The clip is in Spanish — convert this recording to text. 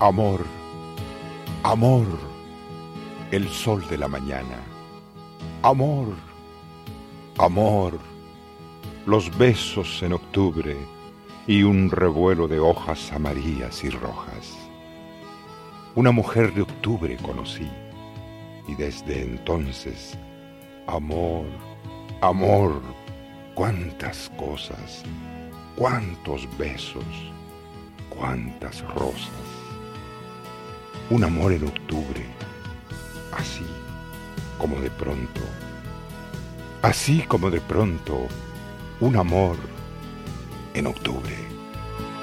Amor, amor, el sol de la mañana. Amor, amor, los besos en octubre y un revuelo de hojas amarillas y rojas. Una mujer de octubre conocí y desde entonces, amor, amor, cuántas cosas, cuántos besos, cuántas rosas. Un amor en octubre, así como de pronto, así como de pronto, un amor en octubre.